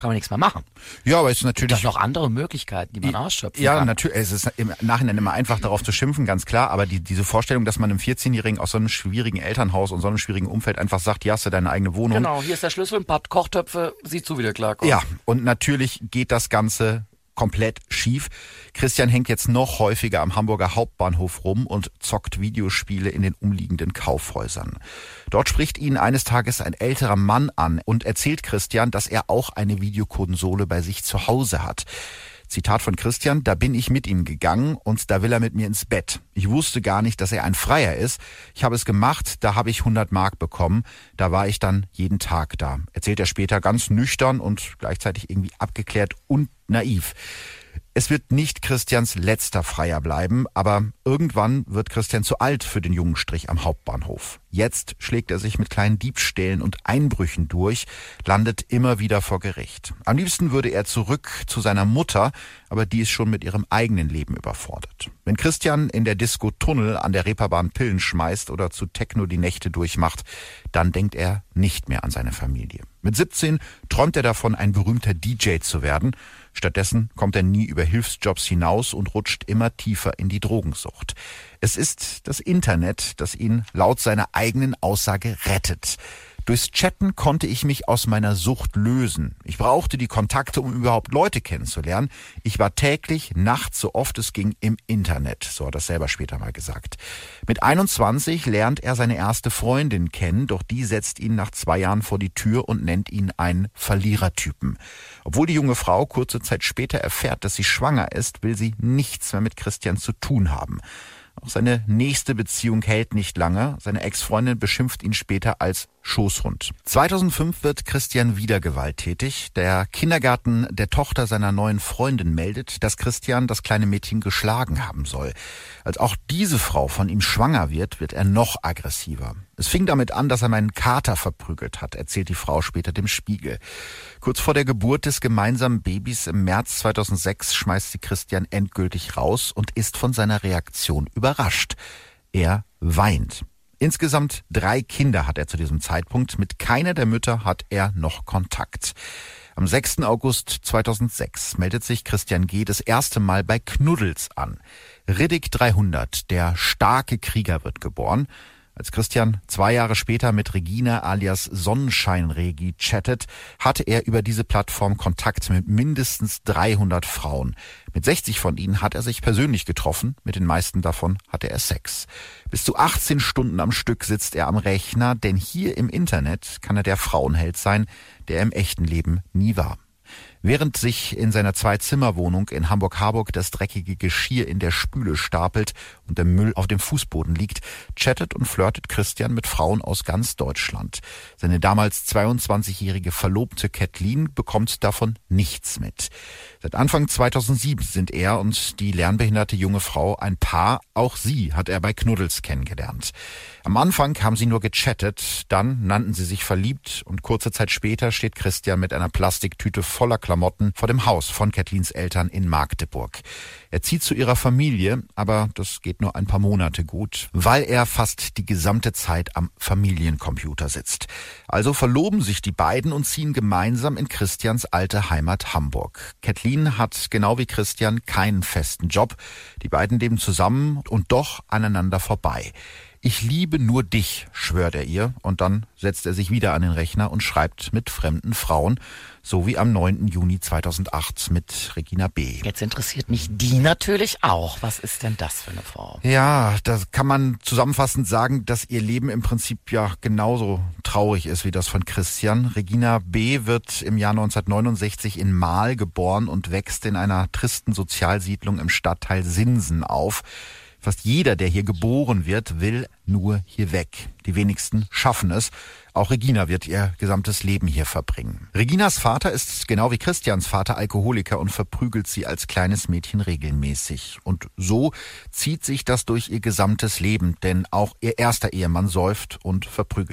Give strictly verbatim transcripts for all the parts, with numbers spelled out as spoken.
kann man nichts mehr machen. Ja, aber es ist natürlich... Gibt doch noch andere Möglichkeiten, die man ausschöpfen ja, kann. Ja, natürlich. Es ist im Nachhinein immer einfach, darauf zu schimpfen, ganz klar. Aber die, diese Vorstellung, dass man einem vierzehnjährigen aus so einem schwierigen Elternhaus und so einem schwierigen Umfeld einfach sagt, hier hast du deine eigene Wohnung. Genau, hier ist der Schlüssel, ein paar Kochtöpfe, sieh zu, wie du klarkommst. Ja, und natürlich geht das Ganze komplett schief. Christian hängt jetzt noch häufiger am Hamburger Hauptbahnhof rum und zockt Videospiele in den umliegenden Kaufhäusern. Dort spricht ihn eines Tages ein älterer Mann an und erzählt Christian, dass er auch eine Videokonsole bei sich zu Hause hat. Zitat von Christian: Da bin ich mit ihm gegangen und da will er mit mir ins Bett. Ich wusste gar nicht, dass er ein Freier ist. Ich habe es gemacht, da habe ich hundert Mark bekommen. Da war ich dann jeden Tag da. Erzählt er später ganz nüchtern und gleichzeitig irgendwie abgeklärt und naiv. Es wird nicht Christians letzter Freier bleiben, aber irgendwann wird Christian zu alt für den jungen Strich am Hauptbahnhof. Jetzt schlägt er sich mit kleinen Diebstählen und Einbrüchen durch, landet immer wieder vor Gericht. Am liebsten würde er zurück zu seiner Mutter, aber die ist schon mit ihrem eigenen Leben überfordert. Wenn Christian in der Disco Tunnel an der Reeperbahn Pillen schmeißt oder zu Techno die Nächte durchmacht, dann denkt er nicht mehr an seine Familie. Mit siebzehn träumt er davon, ein berühmter D J zu werden. Stattdessen kommt er nie über Hilfsjobs hinaus und rutscht immer tiefer in die Drogensucht. Es ist das Internet, das ihn laut seiner eigenen Aussage rettet. Durchs Chatten konnte ich mich aus meiner Sucht lösen. Ich brauchte die Kontakte, um überhaupt Leute kennenzulernen. Ich war täglich, nachts, so oft es ging, im Internet. So hat er selber später mal gesagt. Mit einundzwanzig lernt er seine erste Freundin kennen, doch die setzt ihn nach zwei Jahren vor die Tür und nennt ihn einen Verlierertypen. Obwohl die junge Frau kurze Zeit später erfährt, dass sie schwanger ist, will sie nichts mehr mit Christian zu tun haben. Auch seine nächste Beziehung hält nicht lange. Seine Ex-Freundin beschimpft ihn später als Schoßhund. zweitausendfünf wird Christian wieder gewalttätig. Der Kindergarten der Tochter seiner neuen Freundin meldet, dass Christian das kleine Mädchen geschlagen haben soll. Als auch diese Frau von ihm schwanger wird, wird er noch aggressiver. Es fing damit an, dass er meinen Kater verprügelt hat, erzählt die Frau später dem Spiegel. Kurz vor der Geburt des gemeinsamen Babys im März zweitausendsechs schmeißt sie Christian endgültig raus und ist von seiner Reaktion überrascht. Er weint. Insgesamt drei Kinder hat er zu diesem Zeitpunkt. Mit keiner der Mütter hat er noch Kontakt. Am sechsten August zweitausendsechs meldet sich Christian G. das erste Mal bei Knuddels an. Riddick dreihundert, der starke Krieger, wird geboren. Als Christian zwei Jahre später mit Regina alias Sonnenschein-Regi chattet, hatte er über diese Plattform Kontakt mit mindestens dreihundert Frauen. Mit sechzig von ihnen hat er sich persönlich getroffen, mit den meisten davon hatte er Sex. Bis zu achtzehn Stunden am Stück sitzt er am Rechner, denn hier im Internet kann er der Frauenheld sein, der er im echten Leben nie war. Während sich in seiner Zwei-Zimmer-Wohnung in Hamburg-Harburg das dreckige Geschirr in der Spüle stapelt und der Müll auf dem Fußboden liegt, chattet und flirtet Christian mit Frauen aus ganz Deutschland. Seine damals zweiundzwanzigjährige Verlobte Kathleen bekommt davon nichts mit. Seit Anfang zweitausendsieben sind er und die lernbehinderte junge Frau ein Paar. Auch sie hat er bei Knuddels kennengelernt. Am Anfang haben sie nur gechattet, dann nannten sie sich verliebt und kurze Zeit später steht Christian mit einer Plastiktüte voller Klamotten vor dem Haus von Kathleens Eltern in Magdeburg. Er zieht zu ihrer Familie, aber das geht nur ein paar Monate gut, weil er fast die gesamte Zeit am Familiencomputer sitzt. Also verloben sich die beiden und ziehen gemeinsam in Christians alte Heimat Hamburg. Kathleen hat genau wie Christian keinen festen Job. Die beiden leben zusammen und doch aneinander vorbei. Ich liebe nur dich, schwört er ihr, und dann setzt er sich wieder an den Rechner und schreibt mit fremden Frauen, so wie am neunten Juni zweitausendacht mit Regina B. Jetzt interessiert mich die natürlich auch. Was ist denn das für eine Frau? Ja, da kann man zusammenfassend sagen, dass ihr Leben im Prinzip ja genauso traurig ist wie das von Christian. Regina B. wird im Jahr neunzehnhundertneunundsechzig in Marl geboren und wächst in einer tristen Sozialsiedlung im Stadtteil Sinsen auf. Fast jeder, der hier geboren wird, will nur hier weg. Die wenigsten schaffen es. Auch Regina wird ihr gesamtes Leben hier verbringen. Reginas Vater ist genau wie Christians Vater Alkoholiker und verprügelt sie als kleines Mädchen regelmäßig. Und so zieht sich das durch ihr gesamtes Leben, denn auch ihr erster Ehemann säuft und verprügelt sie.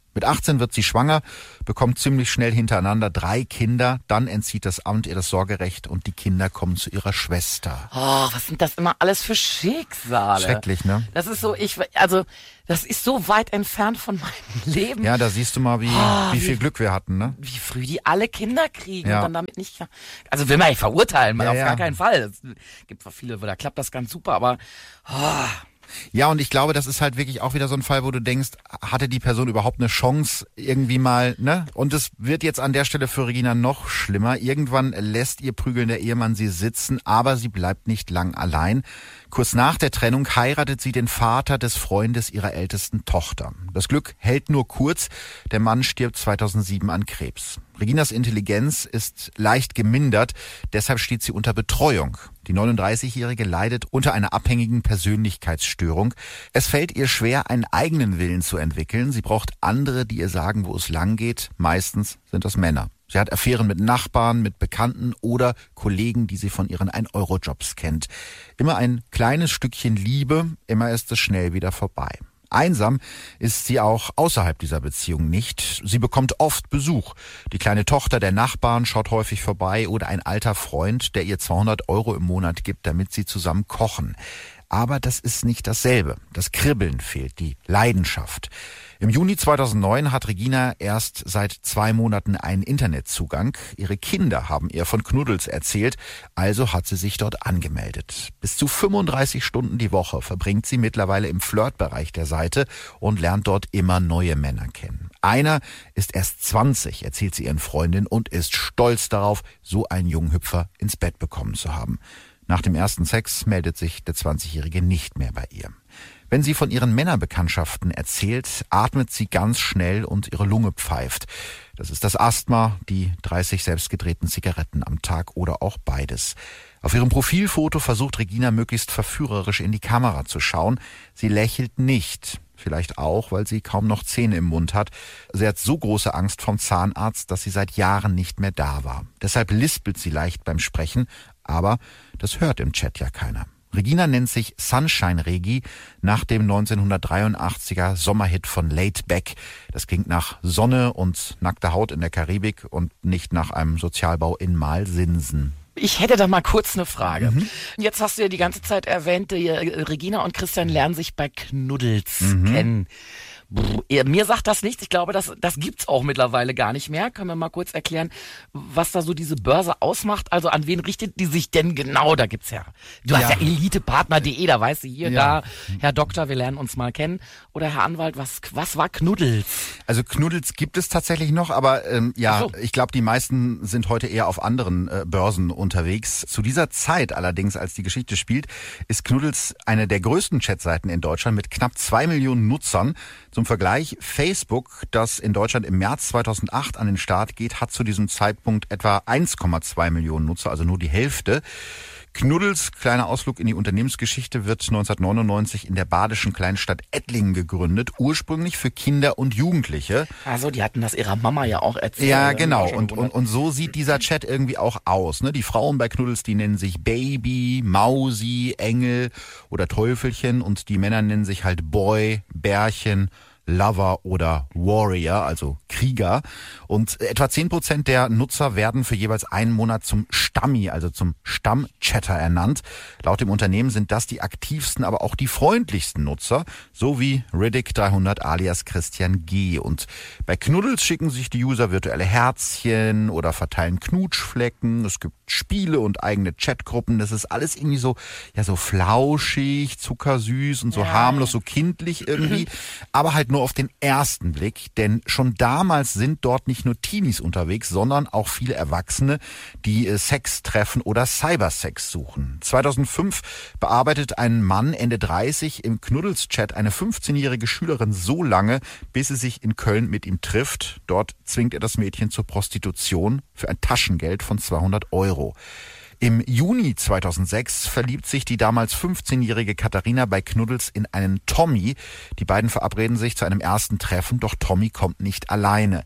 Mit achtzehn wird sie schwanger, bekommt ziemlich schnell hintereinander drei Kinder, dann entzieht das Amt ihr das Sorgerecht und die Kinder kommen zu ihrer Schwester. Oh, was sind das immer alles für Schicksale? Schrecklich, ne? Das ist so, ich, also, das ist so weit entfernt von meinem Leben. Ja, da siehst du mal, wie, oh, wie viel Glück wir hatten, ne? Wie früh die alle Kinder kriegen Ja. und dann damit nicht, also will man nicht verurteilen, man Ja, auf ja. gar keinen Fall. Es gibt zwar viele, da klappt das ganz super, aber, oh. Ja, und ich glaube, das ist halt wirklich auch wieder so ein Fall, wo du denkst, hatte die Person überhaupt eine Chance irgendwie mal, ne? Und es wird jetzt an der Stelle für Regina noch schlimmer. Irgendwann lässt ihr prügelnder Ehemann sie sitzen, aber sie bleibt nicht lang allein. Kurz nach der Trennung heiratet sie den Vater des Freundes ihrer ältesten Tochter. Das Glück hält nur kurz. Der Mann stirbt zweitausendsieben an Krebs. Reginas Intelligenz ist leicht gemindert, deshalb steht sie unter Betreuung. Die neununddreißigjährige leidet unter einer abhängigen Persönlichkeitsstörung. Es fällt ihr schwer, einen eigenen Willen zu entwickeln. Sie braucht andere, die ihr sagen, wo es lang geht. Meistens sind das Männer. Sie hat Affären mit Nachbarn, mit Bekannten oder Kollegen, die sie von ihren ein-Euro-Jobs kennt. Immer ein kleines Stückchen Liebe, immer ist es schnell wieder vorbei. Einsam ist sie auch außerhalb dieser Beziehung nicht. Sie bekommt oft Besuch. Die kleine Tochter der Nachbarn schaut häufig vorbei oder ein alter Freund, der ihr zweihundert Euro im Monat gibt, damit sie zusammen kochen. Aber das ist nicht dasselbe. Das Kribbeln fehlt, die Leidenschaft. Im Juni zweitausendneun hat Regina erst seit zwei Monaten einen Internetzugang. Ihre Kinder haben ihr von Knuddels erzählt, also hat sie sich dort angemeldet. Bis zu fünfunddreißig Stunden die Woche verbringt sie mittlerweile im Flirtbereich der Seite und lernt dort immer neue Männer kennen. Einer ist erst zwanzig, erzählt sie ihren Freundinnen, und ist stolz darauf, so einen jungen Hüpfer ins Bett bekommen zu haben. Nach dem ersten Sex meldet sich der zwanzigjährige nicht mehr bei ihr. Wenn sie von ihren Männerbekanntschaften erzählt, atmet sie ganz schnell und ihre Lunge pfeift. Das ist das Asthma, die dreißig selbstgedrehten Zigaretten am Tag oder auch beides. Auf ihrem Profilfoto versucht Regina möglichst verführerisch in die Kamera zu schauen. Sie lächelt nicht. Vielleicht auch, weil sie kaum noch Zähne im Mund hat. Sie hat so große Angst vom Zahnarzt, dass sie seit Jahren nicht mehr da war. Deshalb lispelt sie leicht beim Sprechen, aber das hört im Chat ja keiner. Regina nennt sich Sunshine Regi nach dem neunzehnhundertdreiundachtziger Sommerhit von Laid Back. Das klingt nach Sonne und nackter Haut in der Karibik und nicht nach einem Sozialbau in Malsinsen. Ich hätte da mal kurz eine Frage. Mhm. Jetzt hast du ja die ganze Zeit erwähnt, die, Regina und Christian lernen sich bei Knuddels Mhm. kennen. Brr, ihr- Mir sagt das nichts. Ich glaube, das, das gibt's auch mittlerweile gar nicht mehr. Können wir mal kurz erklären, was da so diese Börse ausmacht? Also an wen richtet die sich denn genau? Da gibt's ja, du hast Ja. ja elitepartner punkt de, da weißt du hier, Ja. da, Herr Doktor, wir lernen uns mal kennen. Oder Herr Anwalt, was, was war Knuddels? Also Knuddels gibt es tatsächlich noch, aber ähm, ja, Ach so. ich glaube, die meisten sind heute eher auf anderen äh, Börsen unterwegs. Zu dieser Zeit allerdings, als die Geschichte spielt, ist Knuddels eine der größten Chatseiten in Deutschland mit knapp zwei Millionen Nutzern. Zum Vergleich, Facebook, das in Deutschland im März zweitausendacht an den Start geht, hat zu diesem Zeitpunkt etwa eins Komma zwei Millionen Nutzer, also nur die Hälfte. Knuddels, kleiner Ausflug in die Unternehmensgeschichte, wird neunzehnhundertneunundneunzig in der badischen Kleinstadt Ettlingen gegründet, ursprünglich für Kinder und Jugendliche. Also, die hatten das ihrer Mama ja auch erzählt. Ja, Da bin ich genau. auch schon Und, und, gewundert. und so sieht dieser Chat irgendwie auch aus. Ne? Die Frauen bei Knuddels, die nennen sich Baby, Mausi, Engel oder Teufelchen, und die Männer nennen sich halt Boy, Bärchen, Lover oder Warrior, also Krieger. Und etwa zehn Prozent der Nutzer werden für jeweils einen Monat zum Stammi, also zum Stammchatter ernannt. Laut dem Unternehmen sind das die aktivsten, aber auch die freundlichsten Nutzer, so wie Riddick dreihundert alias Christian G. Und bei Knuddels schicken sich die User virtuelle Herzchen oder verteilen Knutschflecken. Es gibt Spiele und eigene Chatgruppen. Das ist alles irgendwie so, ja, so flauschig, zuckersüß und so Ja, harmlos, ja. so kindlich irgendwie. Aber halt nur auf den ersten Blick, denn schon damals sind dort nicht nur Teenies unterwegs, sondern auch viele Erwachsene, die äh, Sex treffen oder Cybersex suchen. zweitausendfünf bearbeitet ein Mann Ende dreißig im Knuddels-Chat eine fünfzehnjährige Schülerin so lange, bis sie sich in Köln mit ihm trifft. Dort zwingt er das Mädchen zur Prostitution für ein Taschengeld von zweihundert Euro. Im Juni zweitausendsechs verliebt sich die damals fünfzehnjährige Katharina bei Knuddels in einen Tommy. Die beiden verabreden sich zu einem ersten Treffen, doch Tommy kommt nicht alleine.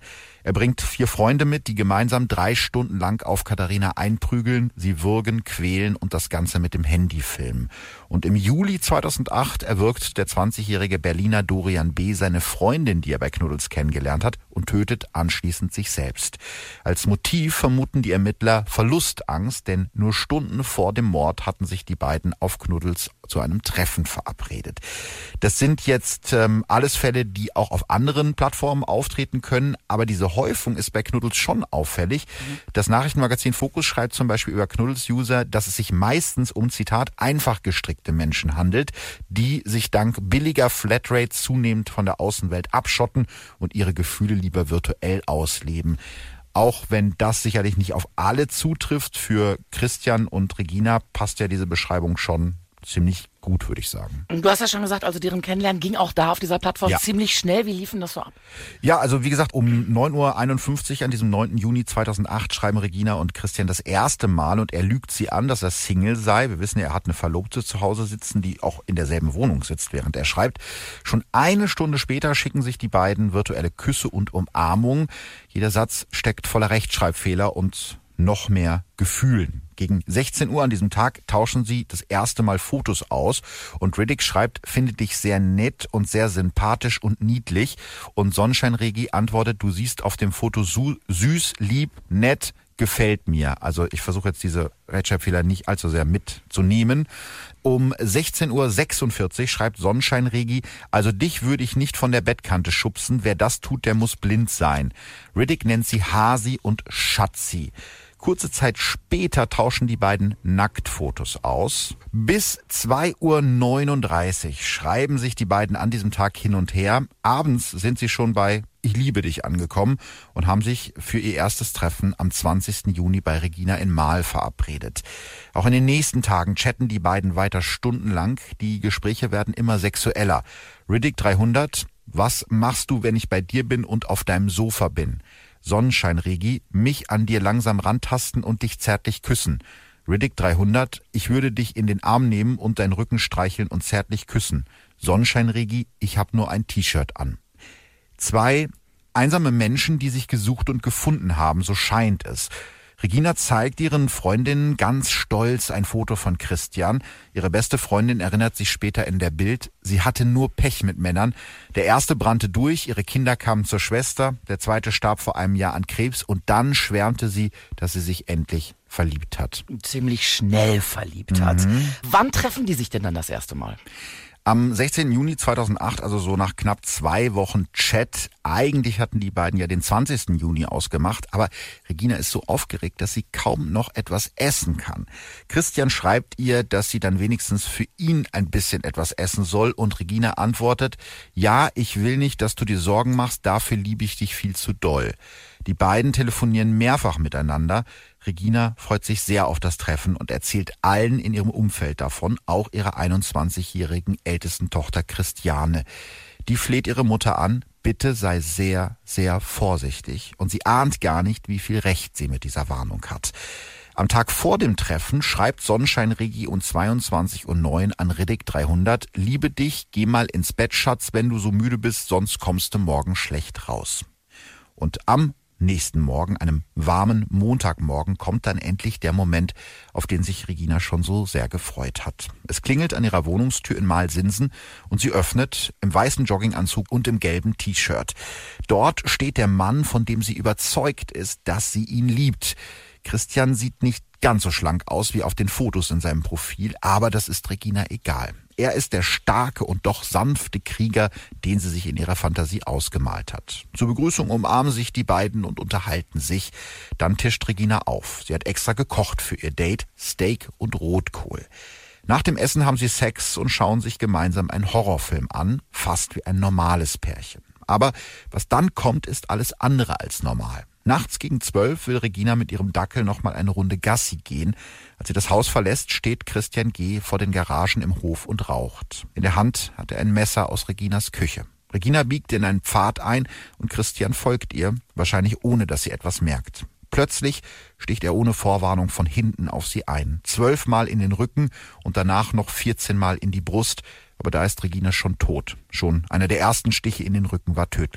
Er bringt vier Freunde mit, die gemeinsam drei Stunden lang auf Katharina einprügeln, sie würgen, quälen und das Ganze mit dem Handy filmen. Und im Juli zweitausendacht erwürgt der zwanzigjährige Berliner Dorian B. seine Freundin, die er bei Knuddels kennengelernt hat, und tötet anschließend sich selbst. Als Motiv vermuten die Ermittler Verlustangst, denn nur Stunden vor dem Mord hatten sich die beiden auf Knuddels zu einem Treffen verabredet. Das sind jetzt ähm, alles Fälle, die auch auf anderen Plattformen auftreten können, aber diese Häufung ist bei Knuddels schon auffällig. Mhm. Das Nachrichtenmagazin Focus schreibt zum Beispiel über Knuddels-User, dass es sich meistens um, Zitat, einfach gestrickte Menschen handelt, die sich dank billiger Flatrates zunehmend von der Außenwelt abschotten und ihre Gefühle lieber virtuell ausleben. Auch wenn das sicherlich nicht auf alle zutrifft, für Christian und Regina passt ja diese Beschreibung schon ziemlich gut, würde ich sagen. Du hast ja schon gesagt, also deren Kennenlernen ging auch da auf dieser Plattform ja. ziemlich schnell. Wie lief denn das so ab? Ja, also wie gesagt, um neun Uhr einundfünfzig an diesem neunten Juni zweitausendacht schreiben Regina und Christian das erste Mal und er lügt sie an, dass er Single sei. Wir wissen ja, er hat eine Verlobte zu Hause sitzen, die auch in derselben Wohnung sitzt, während er schreibt. Schon eine Stunde später schicken sich die beiden virtuelle Küsse und Umarmungen. Jeder Satz steckt voller Rechtschreibfehler und noch mehr Gefühlen. Gegen sechzehn Uhr an diesem Tag tauschen sie das erste Mal Fotos aus und Riddick schreibt, finde dich sehr nett und sehr sympathisch und niedlich, und Sonnenschein-Regi antwortet, du siehst auf dem Foto su- süß, lieb, nett, gefällt mir. Also ich versuche jetzt diese Rechtschreibfehler nicht allzu sehr mitzunehmen. Um sechzehn Uhr sechsundvierzig schreibt Sonnenschein-Regi, also dich würde ich nicht von der Bettkante schubsen, wer das tut, der muss blind sein. Riddick nennt sie Hasi und Schatzi. Kurze Zeit später tauschen die beiden Nacktfotos aus. Bis zwei Uhr neununddreißig schreiben sich die beiden an diesem Tag hin und her. Abends sind sie schon bei Ich liebe dich angekommen und haben sich für ihr erstes Treffen am zwanzigsten Juni bei Regina in Mahl verabredet. Auch in den nächsten Tagen chatten die beiden weiter stundenlang. Die Gespräche werden immer sexueller. Riddick dreihundert, was machst du, wenn ich bei dir bin und auf deinem Sofa bin? Sonnenschein-Regi, mich an dir langsam rantasten und dich zärtlich küssen. Riddick dreihundert, ich würde dich in den Arm nehmen und deinen Rücken streicheln und zärtlich küssen. Sonnenschein-Regi, ich hab nur ein T-Shirt an. Zwei einsame Menschen, die sich gesucht und gefunden haben, so scheint es. Regina zeigt ihren Freundinnen ganz stolz ein Foto von Christian. Ihre beste Freundin erinnert sich später in der Bild, sie hatte nur Pech mit Männern. Der erste brannte durch, ihre Kinder kamen zur Schwester, der zweite starb vor einem Jahr an Krebs und dann schwärmte sie, dass sie sich endlich verliebt hat. Ziemlich schnell verliebt Mhm. hat. Wann treffen die sich denn dann das erste Mal? Am sechzehnten Juni zweitausendacht, also so nach knapp zwei Wochen Chat. Eigentlich hatten die beiden ja den zwanzigsten Juni ausgemacht, aber Regina ist so aufgeregt, dass sie kaum noch etwas essen kann. Christian schreibt ihr, dass sie dann wenigstens für ihn ein bisschen etwas essen soll und Regina antwortet, ja, ich will nicht, dass du dir Sorgen machst, dafür liebe ich dich viel zu doll. Die beiden telefonieren mehrfach miteinander. Regina freut sich sehr auf das Treffen und erzählt allen in ihrem Umfeld davon, auch ihrer einundzwanzigjährigen ältesten Tochter Christiane. Die fleht ihre Mutter an, bitte sei sehr, sehr vorsichtig. Und sie ahnt gar nicht, wie viel Recht sie mit dieser Warnung hat. Am Tag vor dem Treffen schreibt Sonnenschein-Regi um zweiundzwanzig Uhr neun an Riddick dreihundert, liebe dich, geh mal ins Bett, Schatz, wenn du so müde bist, sonst kommst du morgen schlecht raus. Und am nächsten Morgen, einem warmen Montagmorgen, kommt dann endlich der Moment, auf den sich Regina schon so sehr gefreut hat. Es klingelt an ihrer Wohnungstür in Mahlsinsen und sie öffnet im weißen Jogginganzug und im gelben T-Shirt. Dort steht der Mann, von dem sie überzeugt ist, dass sie ihn liebt. Christian sieht nicht ganz so schlank aus wie auf den Fotos in seinem Profil, aber das ist Regina egal. Er ist der starke und doch sanfte Krieger, den sie sich in ihrer Fantasie ausgemalt hat. Zur Begrüßung umarmen sich die beiden und unterhalten sich. Dann tischt Regina auf. Sie hat extra gekocht für ihr Date, Steak und Rotkohl. Nach dem Essen haben sie Sex und schauen sich gemeinsam einen Horrorfilm an, fast wie ein normales Pärchen. Aber was dann kommt, ist alles andere als normal. Nachts gegen zwölf will Regina mit ihrem Dackel nochmal eine Runde Gassi gehen. Als sie das Haus verlässt, steht Christian G. vor den Garagen im Hof und raucht. In der Hand hat er ein Messer aus Reginas Küche. Regina biegt in einen Pfad ein und Christian folgt ihr, wahrscheinlich ohne, dass sie etwas merkt. Plötzlich sticht er ohne Vorwarnung von hinten auf sie ein. Zwölfmal in den Rücken und danach noch vierzehnmal in die Brust. Aber da ist Regina schon tot. Schon einer der ersten Stiche in den Rücken war tödlich.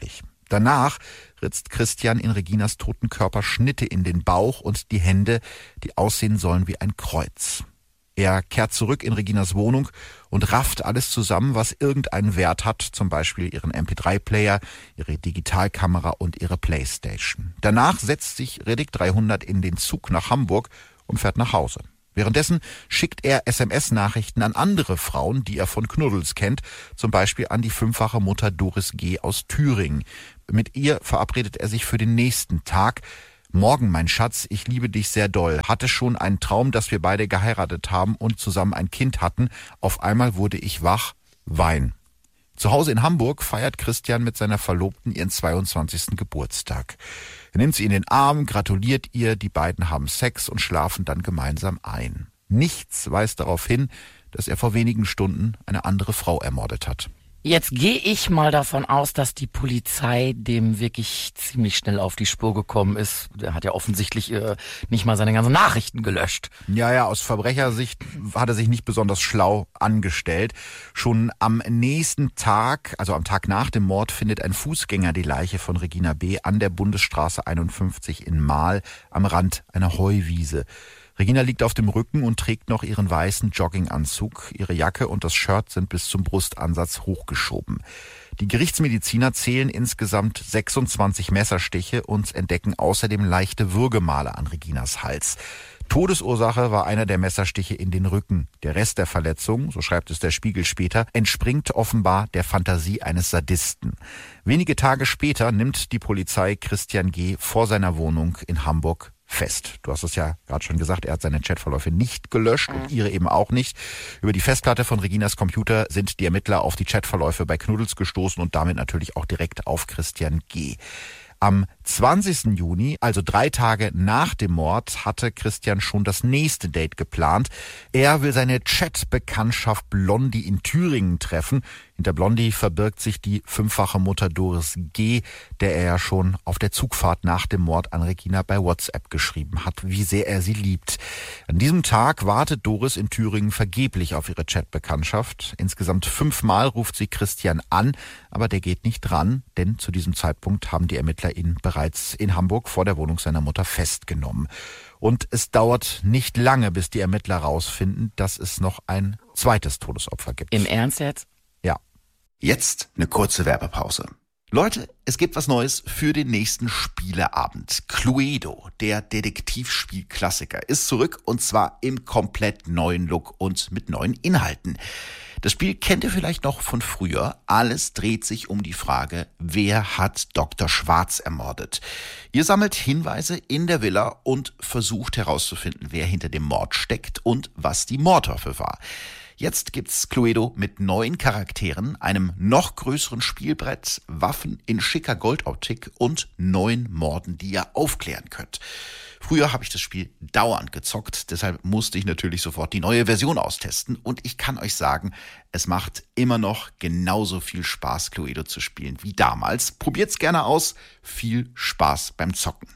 Danach ritzt Christian in Reginas toten Körper Schnitte in den Bauch und die Hände, die aussehen sollen wie ein Kreuz. Er kehrt zurück in Reginas Wohnung und rafft alles zusammen, was irgendeinen Wert hat, zum Beispiel ihren M P drei Player, ihre Digitalkamera und ihre Playstation. Danach setzt sich Riddick dreihundert in den Zug nach Hamburg und fährt nach Hause. Währenddessen schickt er S M S-Nachrichten an andere Frauen, die er von Knuddels kennt, zum Beispiel an die fünffache Mutter Doris G. aus Thüringen. Mit ihr verabredet er sich für den nächsten Tag. Morgen, mein Schatz, ich liebe dich sehr doll. Hatte schon einen Traum, dass wir beide geheiratet haben und zusammen ein Kind hatten. Auf einmal wurde ich wach. Wein. Zu Hause in Hamburg feiert Christian mit seiner Verlobten ihren zweiundzwanzigsten Geburtstag. Er nimmt sie in den Arm, gratuliert ihr, die beiden haben Sex und schlafen dann gemeinsam ein. Nichts weist darauf hin, dass er vor wenigen Stunden eine andere Frau ermordet hat. Jetzt gehe ich mal davon aus, dass die Polizei dem wirklich ziemlich schnell auf die Spur gekommen ist. Der hat ja offensichtlich äh, nicht mal seine ganzen Nachrichten gelöscht. Ja, ja, aus Verbrechersicht hat er sich nicht besonders schlau angestellt. Schon am nächsten Tag, also am Tag nach dem Mord, findet ein Fußgänger die Leiche von Regina B. an der Bundesstraße einundfünfzig in Mahl am Rand einer Heuwiese. Regina liegt auf dem Rücken und trägt noch ihren weißen Jogginganzug. Ihre Jacke und das Shirt sind bis zum Brustansatz hochgeschoben. Die Gerichtsmediziner zählen insgesamt sechsundzwanzig Messerstiche und entdecken außerdem leichte Würgemale an Reginas Hals. Todesursache war einer der Messerstiche in den Rücken. Der Rest der Verletzung, so schreibt es der Spiegel später, entspringt offenbar der Fantasie eines Sadisten. Wenige Tage später nimmt die Polizei Christian G. vor seiner Wohnung in Hamburg fest. Du hast es ja gerade schon gesagt, er hat seine Chatverläufe nicht gelöscht und ihre eben auch nicht. Über die Festplatte von Reginas Computer sind die Ermittler auf die Chatverläufe bei Knuddels gestoßen und damit natürlich auch direkt auf Christian G. Am zwanzigsten Juni, also drei Tage nach dem Mord, hatte Christian schon das nächste Date geplant. Er will seine Chat-Bekanntschaft Blondie in Thüringen treffen. Hinter Blondie verbirgt sich die fünffache Mutter Doris G., der er ja schon auf der Zugfahrt nach dem Mord an Regina bei WhatsApp geschrieben hat, wie sehr er sie liebt. An diesem Tag wartet Doris in Thüringen vergeblich auf ihre Chat-Bekanntschaft. Insgesamt fünfmal ruft sie Christian an, aber der geht nicht dran, denn zu diesem Zeitpunkt haben die Ermittler ihn bereits in Hamburg vor der Wohnung seiner Mutter festgenommen. Und es dauert nicht lange, bis die Ermittler rausfinden, dass es noch ein zweites Todesopfer gibt. Im Ernst jetzt? Ja. Jetzt eine kurze Werbepause. Leute, es gibt was Neues für den nächsten Spieleabend. Cluedo, der Detektivspielklassiker, ist zurück und zwar im komplett neuen Look und mit neuen Inhalten. Das Spiel kennt ihr vielleicht noch von früher. Alles dreht sich um die Frage, wer hat Doktor Schwarz ermordet? Ihr sammelt Hinweise in der Villa und versucht herauszufinden, wer hinter dem Mord steckt und was die Mordwaffe war. Jetzt gibt's Cluedo mit neuen Charakteren, einem noch größeren Spielbrett, Waffen in schicker Goldoptik und neuen Morden, die ihr aufklären könnt. Früher habe ich das Spiel dauernd gezockt, deshalb musste ich natürlich sofort die neue Version austesten und ich kann euch sagen, es macht immer noch genauso viel Spaß, Cluedo zu spielen wie damals. Probiert's gerne aus, viel Spaß beim Zocken.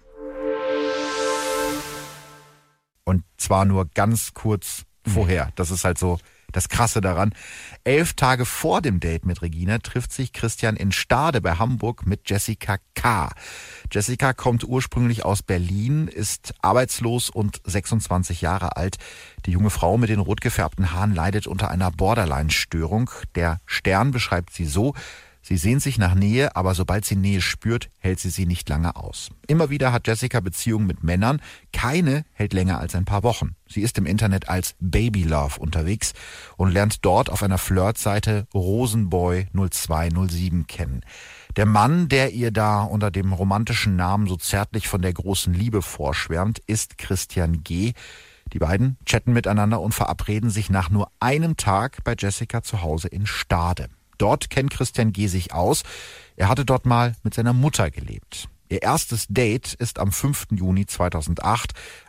Und zwar nur ganz kurz vorher, das ist halt so das Krasse daran. Elf Tage vor dem Date mit Regina trifft sich Christian in Stade bei Hamburg mit Jessica K. Jessica kommt ursprünglich aus Berlin, ist arbeitslos und sechsundzwanzig Jahre alt. Die junge Frau mit den rot gefärbten Haaren leidet unter einer Borderline-Störung. Der Stern beschreibt sie so: Sie sehnt sich nach Nähe, aber sobald sie Nähe spürt, hält sie sie nicht lange aus. Immer wieder hat Jessica Beziehungen mit Männern. Keine hält länger als ein paar Wochen. Sie ist im Internet als Baby Love unterwegs und lernt dort auf einer Flirtseite Rosenboy null zwei null sieben kennen. Der Mann, der ihr da unter dem romantischen Namen so zärtlich von der großen Liebe vorschwärmt, ist Christian G. Die beiden chatten miteinander und verabreden sich nach nur einem Tag bei Jessica zu Hause in Stade. Dort kennt Christian G. sich aus. Er hatte dort mal mit seiner Mutter gelebt. Ihr erstes Date ist am fünften Juni zweitausendacht.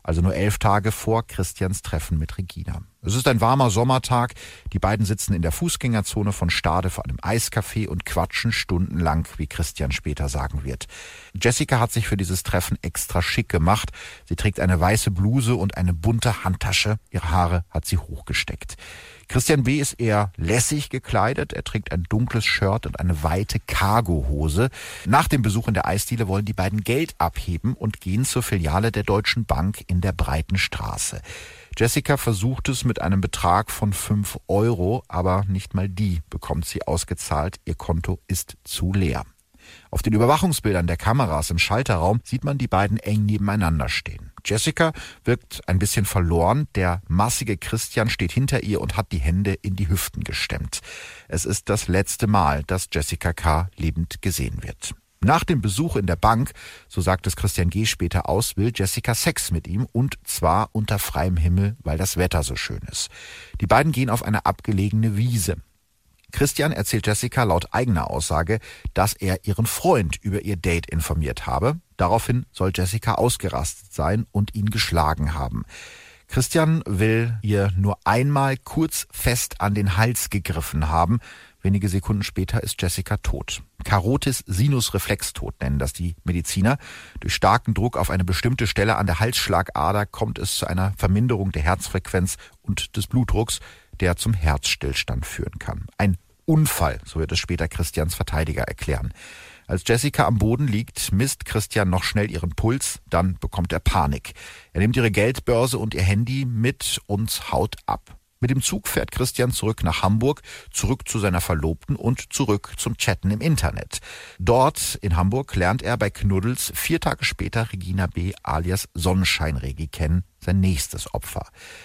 also nur elf Tage vor Christians Treffen mit Regina. Es ist ein warmer Sommertag. Die beiden sitzen in der Fußgängerzone von Stade vor einem Eiscafé und quatschen stundenlang, wie Christian später sagen wird. Jessica hat sich für dieses Treffen extra schick gemacht. Sie trägt eine weiße Bluse und eine bunte Handtasche. Ihre Haare hat sie hochgesteckt. Christian B. ist eher lässig gekleidet. Er trägt ein dunkles Shirt und eine weite Cargohose. Nach dem Besuch in der Eisdiele wollen die beiden Geld abheben und gehen zur Filiale der Deutschen Bank in der Breiten Straße. Jessica versucht es mit einem Betrag von fünf Euro, aber nicht mal die bekommt sie ausgezahlt. Ihr Konto ist zu leer. Auf den Überwachungsbildern der Kameras im Schalterraum sieht man die beiden eng nebeneinander stehen. Jessica wirkt ein bisschen verloren. Der massige Christian steht hinter ihr und hat die Hände in die Hüften gestemmt. Es ist das letzte Mal, dass Jessica K. lebend gesehen wird. Nach dem Besuch in der Bank, so sagt es Christian G. später aus, will Jessica Sex mit ihm und zwar unter freiem Himmel, weil das Wetter so schön ist. Die beiden gehen auf eine abgelegene Wiese. Christian erzählt Jessica laut eigener Aussage, dass er ihren Freund über ihr Date informiert habe. Daraufhin soll Jessica ausgerastet sein und ihn geschlagen haben. Christian will ihr nur einmal kurz fest an den Hals gegriffen haben. Wenige Sekunden später ist Jessica tot. Carotis Sinus Reflextod nennen das die Mediziner. Durch starken Druck auf eine bestimmte Stelle an der Halsschlagader kommt es zu einer Verminderung der Herzfrequenz und des Blutdrucks, der zum Herzstillstand führen kann. Ein Unfall, so wird es später Christians Verteidiger erklären. Als Jessica am Boden liegt, misst Christian noch schnell ihren Puls, dann bekommt er Panik. Er nimmt ihre Geldbörse und ihr Handy mit und haut ab. Mit dem Zug fährt Christian zurück nach Hamburg, zurück zu seiner Verlobten und zurück zum Chatten im Internet. Dort in Hamburg lernt er bei Knuddels vier Tage später Regina B. alias Sonnenschein-Regi kennen, sein nächstes Opfer.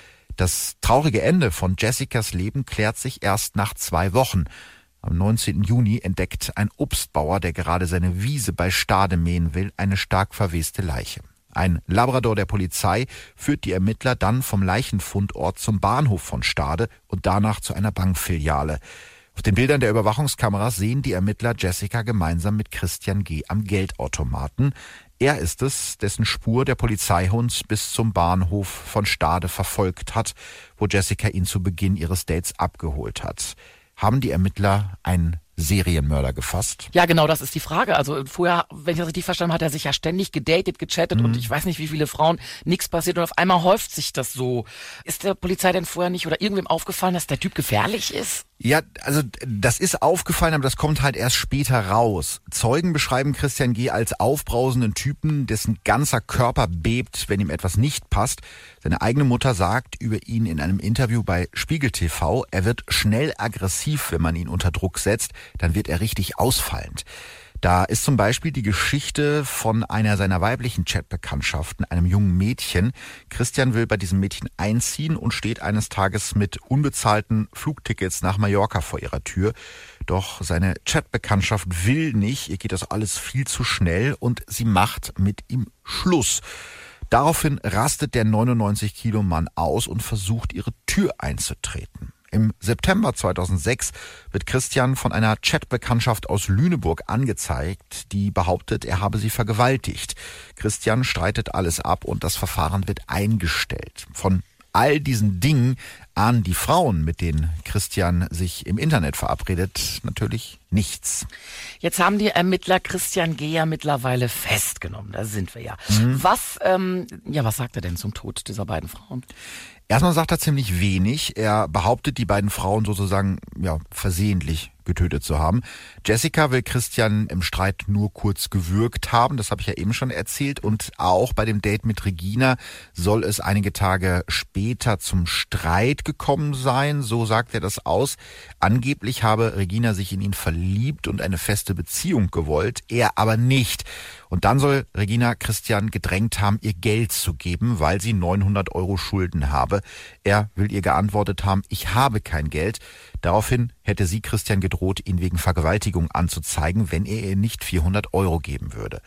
Das traurige Ende von Jessicas Leben klärt sich erst nach zwei Wochen. Am neunzehnten Juni entdeckt ein Obstbauer, der gerade seine Wiese bei Stade mähen will, eine stark verweste Leiche. Ein Labrador der Polizei führt die Ermittler dann vom Leichenfundort zum Bahnhof von Stade und danach zu einer Bankfiliale. Auf den Bildern der Überwachungskameras sehen die Ermittler Jessica gemeinsam mit Christian G. am Geldautomaten. Er ist es, dessen Spur der Polizeihund bis zum Bahnhof von Stade verfolgt hat, wo Jessica ihn zu Beginn ihres Dates abgeholt hat. Haben die Ermittler einen Serienmörder gefasst? Ja, genau, das ist die Frage. Also vorher, wenn ich das richtig verstanden habe, hat er sich ja ständig gedatet, gechattet mhm. und ich weiß nicht, wie viele Frauen, nichts passiert und auf einmal häuft sich das so. Ist der Polizei denn vorher nicht oder irgendwem aufgefallen, dass der Typ gefährlich ist? Ja, also das ist aufgefallen, aber das kommt halt erst später raus. Zeugen beschreiben Christian G. als aufbrausenden Typen, dessen ganzer Körper bebt, wenn ihm etwas nicht passt. Seine eigene Mutter sagt über ihn in einem Interview bei Spiegel T V, er wird schnell aggressiv, wenn man ihn unter Druck setzt, dann wird er richtig ausfallend. Da ist zum Beispiel die Geschichte von einer seiner weiblichen Chatbekanntschaften, einem jungen Mädchen. Christian will bei diesem Mädchen einziehen und steht eines Tages mit unbezahlten Flugtickets nach Mallorca vor ihrer Tür. Doch seine Chatbekanntschaft will nicht, ihr geht das alles viel zu schnell und sie macht mit ihm Schluss. Daraufhin rastet der neunundneunzig Kilo Mann aus und versucht, ihre Tür einzutreten. Im September zweitausendsechs wird Christian von einer Chatbekanntschaft aus Lüneburg angezeigt, die behauptet, er habe sie vergewaltigt. Christian streitet alles ab und das Verfahren wird eingestellt. Von all diesen Dingen ahnen die Frauen, mit denen Christian sich im Internet verabredet, natürlich nichts. Jetzt haben die Ermittler Christian G. ja mittlerweile festgenommen, da sind wir ja. Mhm. Was, ähm, ja, was sagt er denn zum Tod dieser beiden Frauen? Erstmal sagt er ziemlich wenig. Er behauptet, die beiden Frauen sozusagen ja versehentlich getötet zu haben. Jessica will Christian im Streit nur kurz gewürgt haben, das habe ich ja eben schon erzählt. Und auch bei dem Date mit Regina soll es einige Tage später zum Streit gekommen sein, so sagt er das aus. Angeblich habe Regina sich in ihn verliebt und eine feste Beziehung gewollt, er aber nicht. Und dann soll Regina Christian gedrängt haben, ihr Geld zu geben, weil sie neunhundert Euro Schulden habe. Er will ihr geantwortet haben, ich habe kein Geld. Daraufhin hätte sie Christian gedroht, ihn wegen Vergewaltigung anzuzeigen, wenn er ihr nicht vierhundert Euro geben würde.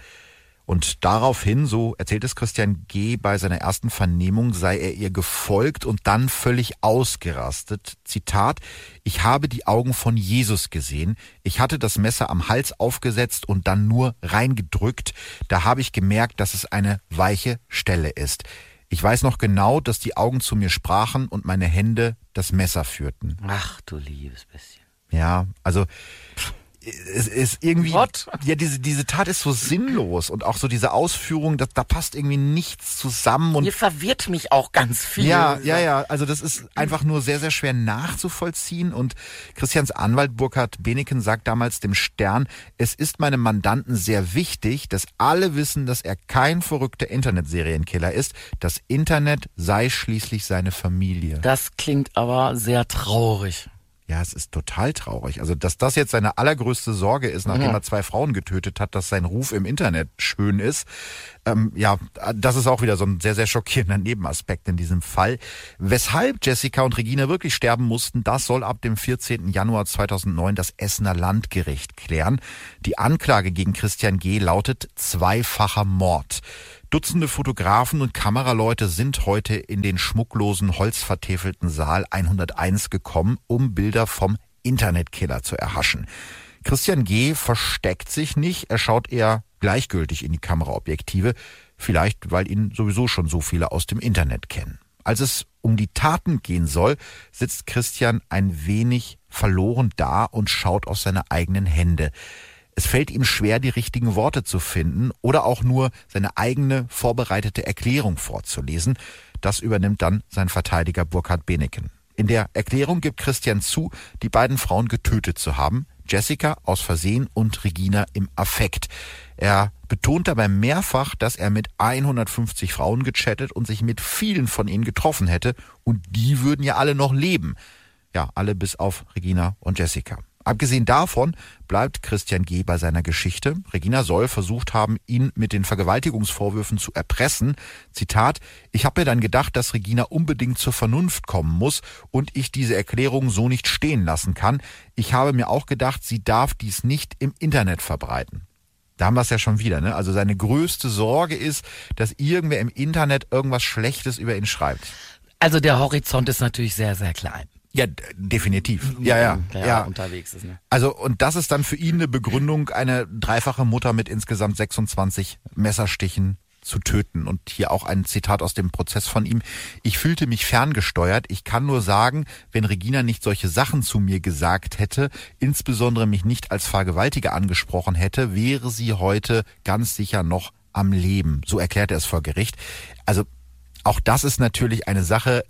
Und daraufhin, so erzählt es Christian G. bei seiner ersten Vernehmung, sei er ihr gefolgt und dann völlig ausgerastet. Zitat, ich habe die Augen von Jesus gesehen. Ich hatte das Messer am Hals aufgesetzt und dann nur reingedrückt. Da habe ich gemerkt, dass es eine weiche Stelle ist. Ich weiß noch genau, dass die Augen zu mir sprachen und meine Hände das Messer führten. Ach du liebes bisschen. Ja, also es ist irgendwie, What? ja, diese, diese Tat ist so sinnlos und auch so diese Ausführung, da, da passt irgendwie nichts zusammen. Und Hier verwirrt mich auch ganz viel. ja, ja, ja, also das ist einfach nur sehr, sehr schwer nachzuvollziehen und Christians Anwalt Burkhard Beneken sagt damals dem Stern, es ist meinem Mandanten sehr wichtig, dass alle wissen, dass er kein verrückter Internetserienkiller ist. Das Internet sei schließlich seine Familie. Das klingt aber sehr traurig. Ja, es ist total traurig. Also, dass das jetzt seine allergrößte Sorge ist, nachdem Ja. er zwei Frauen getötet hat, dass sein Ruf im Internet schön ist. Ähm, ja, das ist auch wieder so ein sehr, sehr schockierender Nebenaspekt in diesem Fall. Weshalb Jessica und Regina wirklich sterben mussten, das soll ab dem vierzehnten Januar zweitausendneun das Essener Landgericht klären. Die Anklage gegen Christian G. lautet zweifacher Mord. Dutzende Fotografen und Kameraleute sind heute in den schmucklosen, holzvertäfelten Saal hunderteins gekommen, um Bilder vom Internetkiller zu erhaschen. Christian G. versteckt sich nicht, er schaut eher gleichgültig in die Kameraobjektive, vielleicht weil ihn sowieso schon so viele aus dem Internet kennen. Als es um die Taten gehen soll, sitzt Christian ein wenig verloren da und schaut auf seine eigenen Hände. Es fällt ihm schwer, die richtigen Worte zu finden oder auch nur seine eigene vorbereitete Erklärung vorzulesen. Das übernimmt dann sein Verteidiger Burkhard Beneken. In der Erklärung gibt Christian zu, die beiden Frauen getötet zu haben. Jessica aus Versehen und Regina im Affekt. Er betont dabei mehrfach, dass er mit hundertfünfzig Frauen gechattet und sich mit vielen von ihnen getroffen hätte. Und die würden ja alle noch leben. Ja, alle bis auf Regina und Jessica. Abgesehen davon bleibt Christian G. bei seiner Geschichte. Regina soll versucht haben, ihn mit den Vergewaltigungsvorwürfen zu erpressen. Zitat, ich habe mir dann gedacht, dass Regina unbedingt zur Vernunft kommen muss und ich diese Erklärung so nicht stehen lassen kann. Ich habe mir auch gedacht, sie darf dies nicht im Internet verbreiten. Da haben wir es ja schon wieder, ne? Also seine größte Sorge ist, dass irgendwer im Internet irgendwas Schlechtes über ihn schreibt. Also der Horizont ist natürlich sehr, sehr klein. Ja, d- definitiv. Ja, ja, ja, ja. unterwegs ist, ne? Also, und das ist dann für ihn eine Begründung, eine dreifache Mutter mit insgesamt sechsundzwanzig Messerstichen zu töten. Und hier auch ein Zitat aus dem Prozess von ihm. Ich fühlte mich ferngesteuert. Ich kann nur sagen, wenn Regina nicht solche Sachen zu mir gesagt hätte, insbesondere mich nicht als Vergewaltiger angesprochen hätte, wäre sie heute ganz sicher noch am Leben. So erklärt er es vor Gericht. Also, auch das ist natürlich eine Sache.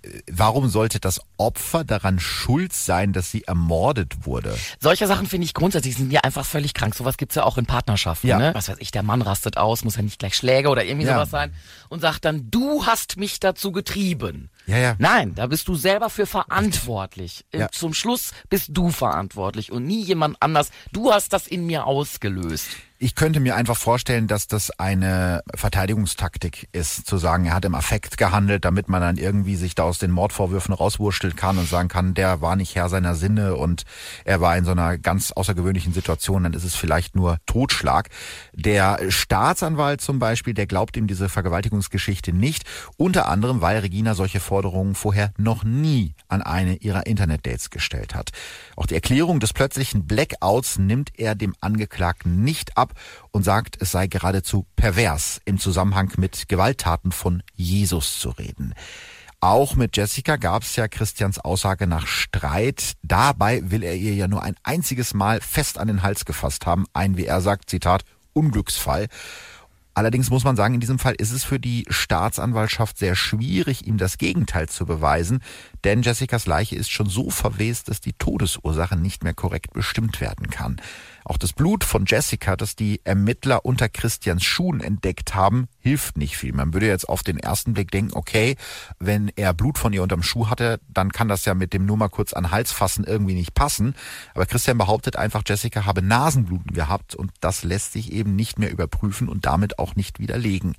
Warum sollte das Opfer daran schuld sein, dass sie ermordet wurde? Solche Sachen finde ich grundsätzlich sind ja einfach völlig krank. Sowas gibt's ja auch in Partnerschaften. Ja. Ne? Was weiß ich, der Mann rastet aus, muss ja nicht gleich Schläge oder irgendwie Ja. sowas sein und sagt dann, du hast mich dazu getrieben. Ja, ja. Nein, da bist du selber für verantwortlich. Ja. Zum Schluss bist du verantwortlich und nie jemand anders. Du hast das in mir ausgelöst. Ich könnte mir einfach vorstellen, dass das eine Verteidigungstaktik ist, zu sagen, er hat im Affekt gehandelt, damit man dann irgendwie sich da aus den Mordvorwürfen rauswurschteln kann und sagen kann, der war nicht Herr seiner Sinne und er war in so einer ganz außergewöhnlichen Situation, dann ist es vielleicht nur Totschlag. Der Staatsanwalt zum Beispiel, der glaubt ihm diese Vergewaltigungsgeschichte nicht, unter anderem, weil Regina solche Forderungen vorher noch nie an eine ihrer Internetdates gestellt hat. Auch die Erklärung des plötzlichen Blackouts nimmt er dem Angeklagten nicht ab und sagt, es sei geradezu pervers, im Zusammenhang mit Gewalttaten von Jesus zu reden. Auch mit Jessica gab es ja Christians Aussage nach Streit. Dabei will er ihr ja nur ein einziges Mal fest an den Hals gefasst haben. Ein, wie er sagt, Zitat, Unglücksfall. Allerdings muss man sagen, in diesem Fall ist es für die Staatsanwaltschaft sehr schwierig, ihm das Gegenteil zu beweisen, denn Jessicas Leiche ist schon so verwest, dass die Todesursache nicht mehr korrekt bestimmt werden kann. Auch das Blut von Jessica, das die Ermittler unter Christians Schuhen entdeckt haben, hilft nicht viel. Man würde jetzt auf den ersten Blick denken, okay, wenn er Blut von ihr unterm Schuh hatte, dann kann das ja mit dem nur mal kurz an den Hals fassen irgendwie nicht passen. Aber Christian behauptet einfach, Jessica habe Nasenbluten gehabt und das lässt sich eben nicht mehr überprüfen und damit auch nicht widerlegen.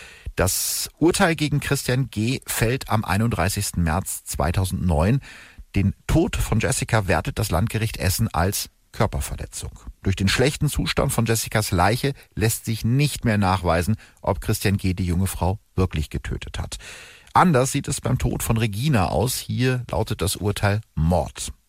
Das Urteil gegen Christian G. fällt am einunddreißigsten März zweitausendneun. Den Tod von Jessica wertet das Landgericht Essen als Körperverletzung. Durch den schlechten Zustand von Jessicas Leiche lässt sich nicht mehr nachweisen, ob Christian G. die junge Frau wirklich getötet hat. Anders sieht es beim Tod von Regina aus. Hier lautet das Urteil Mord.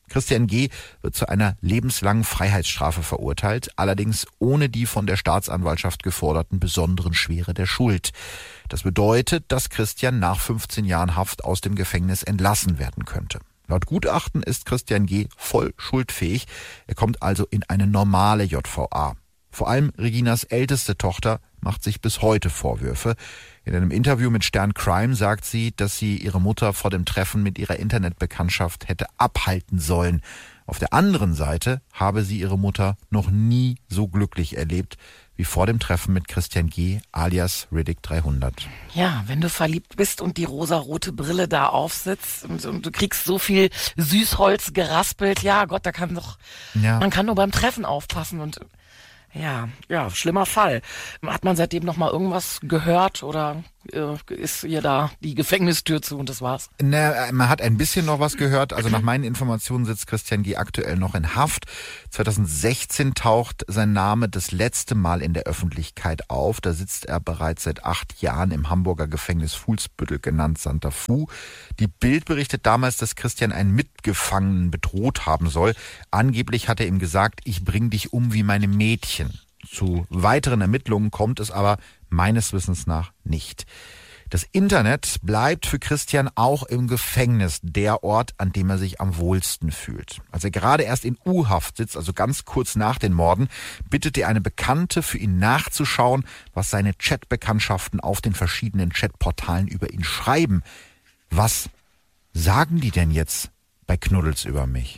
Christian G. wird zu einer lebenslangen Freiheitsstrafe verurteilt, allerdings ohne die von der Staatsanwaltschaft geforderten besonderen Schwere der Schuld. Das bedeutet, dass Christian nach fünfzehn Jahren Haft aus dem Gefängnis entlassen werden könnte. Laut Gutachten ist Christian G. voll schuldfähig. Er kommt also in eine normale J V A. Vor allem Reginas älteste Tochter macht sich bis heute Vorwürfe. In einem Interview mit Stern Crime sagt sie, dass sie ihre Mutter vor dem Treffen mit ihrer Internetbekanntschaft hätte abhalten sollen. Auf der anderen Seite habe sie ihre Mutter noch nie so glücklich erlebt wie vor dem Treffen mit Christian G. alias Riddick dreihundert. Ja, wenn du verliebt bist und die rosarote Brille da aufsitzt und, und du kriegst so viel Süßholz geraspelt, ja Gott, da kann doch, ja. Man kann nur beim Treffen aufpassen und ja, ja, schlimmer Fall. Hat man seitdem noch mal irgendwas gehört oder äh, ist ihr da die Gefängnistür zu und das war's? Na, man hat ein bisschen noch was gehört. Also nach meinen Informationen sitzt Christian G. aktuell noch in Haft. zweitausendsechzehn taucht sein Name das letzte Mal in der Öffentlichkeit auf. Da sitzt er bereits seit acht Jahren im Hamburger Gefängnis Fuhlsbüttel, genannt Santa Fu. Die Bild berichtet damals, dass Christian einen Mitgefangenen bedroht haben soll. Angeblich hat er ihm gesagt, ich bring dich um wie meine Mädchen. Zu weiteren Ermittlungen kommt es aber meines Wissens nach nicht. Das Internet bleibt für Christian auch im Gefängnis der Ort, an dem er sich am wohlsten fühlt. Als er gerade erst in U-Haft sitzt, also ganz kurz nach den Morden, bittet er eine Bekannte, für ihn nachzuschauen, was seine Chatbekanntschaften auf den verschiedenen Chatportalen über ihn schreiben. Was sagen die denn jetzt bei Knuddels über mich?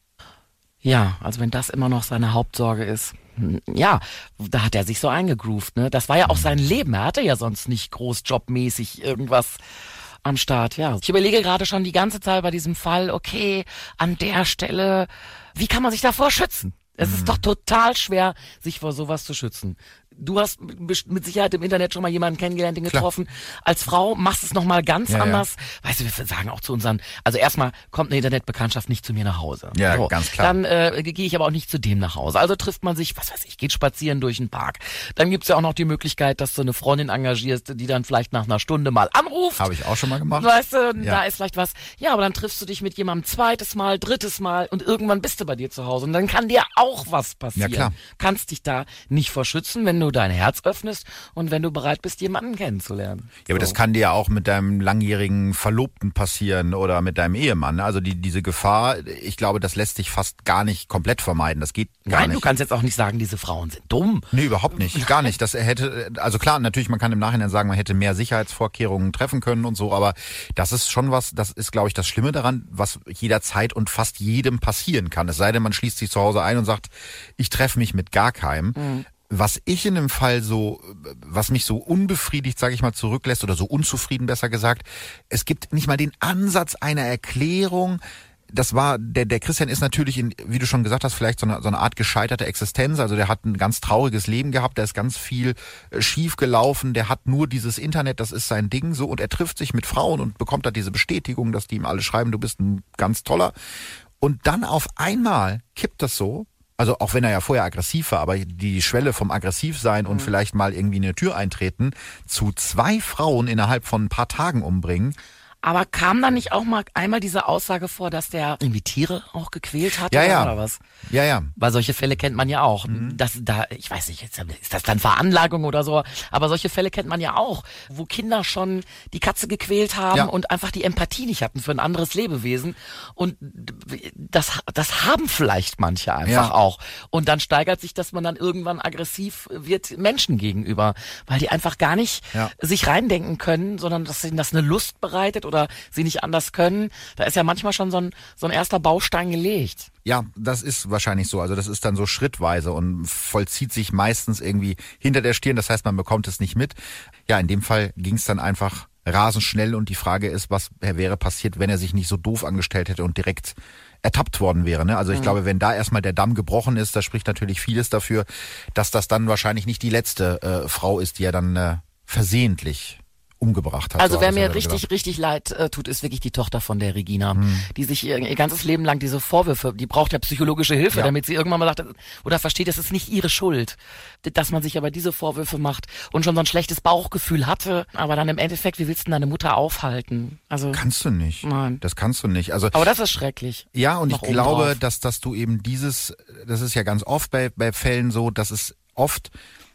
Ja, also wenn das immer noch seine Hauptsorge ist. Ja, da hat er sich so eingegroovt, ne? Das war ja auch sein Leben. Er hatte ja sonst nicht groß jobmäßig irgendwas am Start, ja. Ich überlege gerade schon die ganze Zeit bei diesem Fall, okay, an der Stelle, wie kann man sich davor schützen? Es ist doch total schwer, sich vor sowas zu schützen. Du hast mit Sicherheit im Internet schon mal jemanden kennengelernt, den getroffen. Klar. Als Frau machst du es nochmal ganz ja, anders. Ja. Weißt du, wir sagen auch zu unseren, also erstmal kommt eine Internetbekanntschaft nicht zu mir nach Hause. Ja, so, ganz klar. Dann äh, gehe ich aber auch nicht zu dem nach Hause. Also trifft man sich, was weiß ich, geht spazieren durch den Park. Dann gibt's ja auch noch die Möglichkeit, dass du eine Freundin engagierst, die dann vielleicht nach einer Stunde mal anruft. Habe ich auch schon mal gemacht. Weißt du, ja. Da ist vielleicht was. Ja, aber dann triffst du dich mit jemandem zweites Mal, drittes Mal und irgendwann bist du bei dir zu Hause. Und dann kann dir auch was passieren. Ja, klar. Kannst dich da nicht vor schützen, wenn du dein Herz öffnest und wenn du bereit bist, jemanden kennenzulernen. Ja, aber so. Das kann dir ja auch mit deinem langjährigen Verlobten passieren oder mit deinem Ehemann. Also die, diese Gefahr, ich glaube, das lässt sich fast gar nicht komplett vermeiden. Das geht gar Nein, nicht. Du kannst jetzt auch nicht sagen, diese Frauen sind dumm. Nee, überhaupt nicht. Gar nicht. Das hätte, also klar, natürlich, man kann im Nachhinein sagen, man hätte mehr Sicherheitsvorkehrungen treffen können und so, aber das ist schon was, das ist, glaube ich, das Schlimme daran, was jederzeit und fast jedem passieren kann. Es sei denn, man schließt sich zu Hause ein und sagt, ich treffe mich mit gar keinem. Mhm. Was ich in dem Fall so, was mich so unbefriedigt, sage ich mal, zurücklässt oder so unzufrieden, besser gesagt, es gibt nicht mal den Ansatz einer Erklärung. Das war, der, der Christian ist natürlich, in, wie du schon gesagt hast, vielleicht so eine, so eine Art gescheiterte Existenz. Also der hat ein ganz trauriges Leben gehabt, da ist ganz viel schief gelaufen, der hat nur dieses Internet, das ist sein Ding so und er trifft sich mit Frauen und bekommt da diese Bestätigung, dass die ihm alle schreiben, du bist ein ganz toller. Und dann auf einmal kippt das so. Also auch wenn er ja vorher aggressiv war, aber die Schwelle vom Aggressivsein und mhm. vielleicht mal irgendwie in eine Tür eintreten, zu zwei Frauen innerhalb von ein paar Tagen umbringen. Aber kam da nicht auch mal einmal diese Aussage vor, dass der irgendwie Tiere auch gequält hat ja, oder, ja. oder was? Ja, ja. Weil solche Fälle kennt man ja auch. Mhm. Das, da, ich weiß nicht, ist das dann Veranlagung oder so? Aber solche Fälle kennt man ja auch, wo Kinder schon die Katze gequält haben ja. und einfach die Empathie nicht hatten für ein anderes Lebewesen. Und das, das haben vielleicht manche einfach ja. auch. Und dann steigert sich, dass man dann irgendwann aggressiv wird Menschen gegenüber, weil die einfach gar nicht ja. sich reindenken können, sondern dass ihnen das eine Lust bereitet oder oder sie nicht anders können. Da ist ja manchmal schon so ein, so ein erster Baustein gelegt. Ja, das ist wahrscheinlich so. Also das ist dann so schrittweise und vollzieht sich meistens irgendwie hinter der Stirn. Das heißt, man bekommt es nicht mit. Ja, in dem Fall ging es dann einfach rasend schnell und die Frage ist, was wäre passiert, wenn er sich nicht so doof angestellt hätte und direkt ertappt worden wäre. Ne? Also ich mhm. glaube, wenn da erstmal der Damm gebrochen ist, da spricht natürlich vieles dafür, dass das dann wahrscheinlich nicht die letzte äh, Frau ist, die er dann äh, versehentlich umgebracht hat. Also so wer hat mir er richtig, gedacht. richtig leid äh, tut, ist wirklich die Tochter von der Regina, Hm. die sich ihr, ihr ganzes Leben lang diese Vorwürfe, die braucht ja psychologische Hilfe, Ja. damit sie irgendwann mal sagt oder versteht, es ist nicht ihre Schuld, dass man sich aber diese Vorwürfe macht und schon so ein schlechtes Bauchgefühl hatte, aber dann im Endeffekt, wie willst du denn deine Mutter aufhalten? Also Kannst du nicht. Nein. Das kannst du nicht. Also aber das ist schrecklich. ja, und ich Noch oben glaube, drauf. dass, dass du eben dieses, das ist ja ganz oft bei, bei Fällen so, dass es oft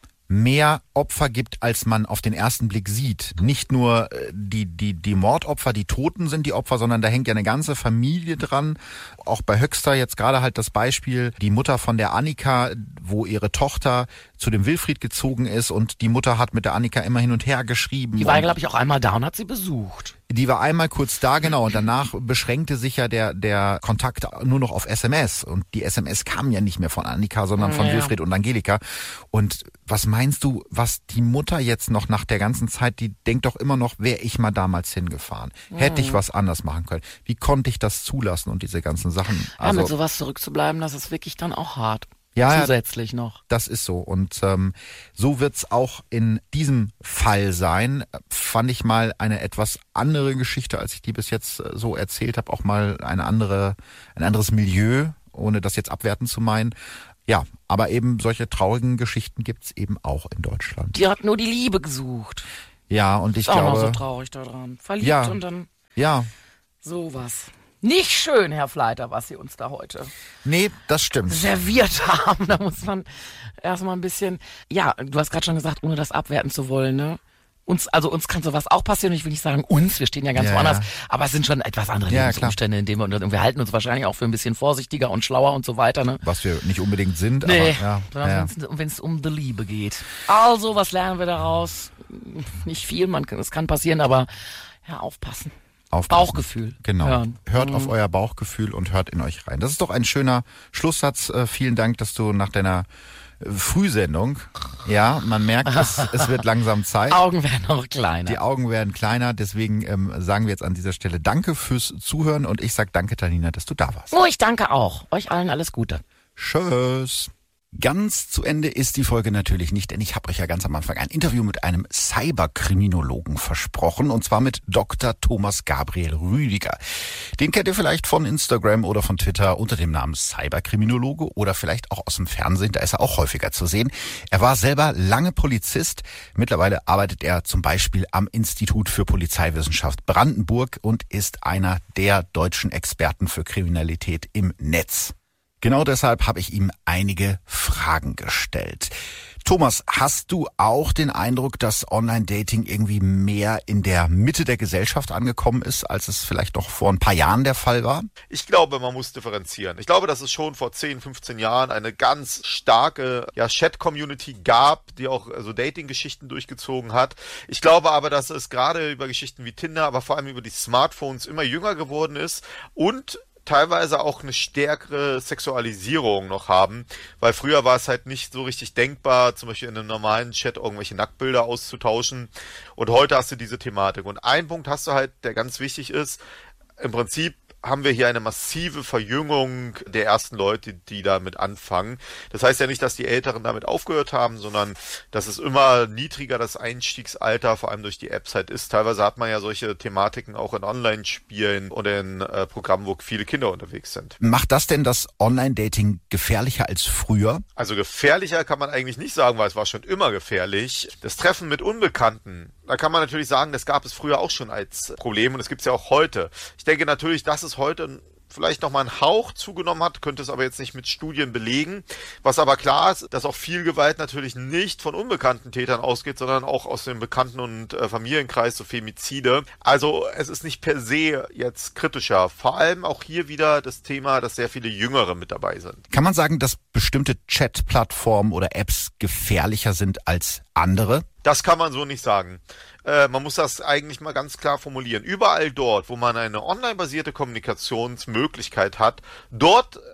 mehr Opfer gibt, als man auf den ersten Blick sieht. Nicht nur äh, die, die, die Mordopfer, die Toten sind die Opfer, sondern da hängt ja eine ganze Familie dran. Auch bei Höxter jetzt gerade halt das Beispiel, die Mutter von der Annika, wo ihre Tochter zu dem Wilfried gezogen ist und die Mutter hat mit der Annika immer hin und her geschrieben. Die war ja, Und glaube ich, auch einmal da und hat sie besucht. die war einmal kurz da, genau, und danach beschränkte sich ja der, der Kontakt nur noch auf S M S. Und die S M S kamen ja nicht mehr von Annika, sondern von Ja. Wilfried und Angelika. Und was meinst du, was die Mutter jetzt noch nach der ganzen Zeit, die denkt doch immer noch, wäre ich mal damals hingefahren? Hätte ich was anders machen können? Wie konnte ich das zulassen und diese ganzen Sachen? Ja, mit Also, sowas zurückzubleiben, das ist wirklich dann auch hart. ja, ja, Zusätzlich noch. das ist so. Und ähm, so wird's auch in diesem Fall sein. Fand ich mal eine etwas andere Geschichte, als ich die bis jetzt äh, so erzählt habe. Auch mal eine andere, ein anderes Milieu, ohne das jetzt abwerten zu meinen. Ja, aber eben solche traurigen Geschichten gibt's eben auch in Deutschland. Die hat nur die Liebe gesucht. Ja, und ich Ist auch noch so glaube, traurig daran. Verliebt Ja. und dann ja, sowas. Nicht schön, Herr Fleiter, was Sie uns da heute nee, das stimmt. serviert haben. Da muss man erstmal ein bisschen, ja, du hast gerade schon gesagt, ohne das abwerten zu wollen, ne? Uns, also uns kann sowas auch passieren. Ich will nicht sagen uns, wir stehen ja ganz Ja, woanders, ja. aber es sind schon etwas andere Ja, Lebensumstände, in denen wir, und wir halten uns wahrscheinlich auch für ein bisschen vorsichtiger und schlauer und so weiter, ne? Was wir nicht unbedingt sind, Nee, aber ja. sondern ja. wenn es um die Liebe geht. Also, was lernen wir daraus? Nicht viel, man kann, es kann passieren, aber ja, aufpassen. Aufpassen. Bauchgefühl. Genau. Hören. Hört Mhm. auf euer Bauchgefühl und hört in euch rein. Das ist doch ein schöner Schlusssatz. Äh, vielen Dank, dass du nach deiner äh, Frühsendung, ja, man merkt, es, es wird langsam Zeit. Augen werden noch kleiner. Die Augen werden kleiner, deswegen ähm, sagen wir jetzt an dieser Stelle Danke fürs Zuhören und ich sag Danke, Tanina, dass du da warst. Oh, ich danke auch. Euch allen alles Gute. Tschüss. Ganz zu Ende ist die Folge natürlich nicht, denn ich habe euch ja ganz am Anfang ein Interview mit einem Cyberkriminologen versprochen, und zwar mit Doktor Thomas Gabriel Rüdiger. Den kennt ihr vielleicht von Instagram oder von Twitter unter dem Namen Cyberkriminologe oder vielleicht auch aus dem Fernsehen, da ist er auch häufiger zu sehen. Er war selber lange Polizist, mittlerweile arbeitet er zum Beispiel am Institut für Polizeiwissenschaft Brandenburg und ist einer der deutschen Experten für Kriminalität im Netz. Genau deshalb habe ich ihm einige Fragen gestellt. Thomas, hast du auch den Eindruck, dass Online-Dating irgendwie mehr in der Mitte der Gesellschaft angekommen ist, als es vielleicht noch vor ein paar Jahren der Fall war? Ich glaube, man muss differenzieren. Ich glaube, dass es schon vor zehn, fünfzehn Jahren eine ganz starke ja, Chat-Community gab, die auch also Dating-Geschichten durchgezogen hat. Ich glaube aber, dass es gerade über Geschichten wie Tinder, aber vor allem über die Smartphones immer jünger geworden ist und teilweise auch eine stärkere Sexualisierung noch haben, weil früher war es halt nicht so richtig denkbar, zum Beispiel in einem normalen Chat irgendwelche Nacktbilder auszutauschen, und heute hast du diese Thematik. Und ein Punkt hast du halt, der ganz wichtig ist, im Prinzip haben wir hier eine massive Verjüngung der ersten Leute, die damit anfangen. Das heißt ja nicht, dass die Älteren damit aufgehört haben, sondern dass es immer niedriger das Einstiegsalter, vor allem durch die Apps halt ist. Teilweise hat man ja solche Thematiken auch in Online-Spielen oder in äh, Programmen, wo viele Kinder unterwegs sind. Macht das denn das Online-Dating gefährlicher als früher? Also gefährlicher kann man eigentlich nicht sagen, weil es war schon immer gefährlich. Das Treffen mit Unbekannten, da kann man natürlich sagen, das gab es früher auch schon als Problem und das gibt es ja auch heute. Ich denke natürlich, dass es heute vielleicht nochmal einen Hauch zugenommen hat, könnte es aber jetzt nicht mit Studien belegen. Was aber klar ist, dass auch viel Gewalt natürlich nicht von unbekannten Tätern ausgeht, sondern auch aus dem Bekannten- und äh, Familienkreis, so Femizide. Also es ist nicht per se jetzt kritischer. Vor allem auch hier wieder das Thema, dass sehr viele Jüngere mit dabei sind. Kann man sagen, dass bestimmte Chat-Plattformen oder Apps gefährlicher sind als andere? Das kann man so nicht sagen. Äh, man muss das eigentlich mal ganz klar formulieren. Überall dort, wo man eine online-basierte Kommunikationsmöglichkeit hat, dort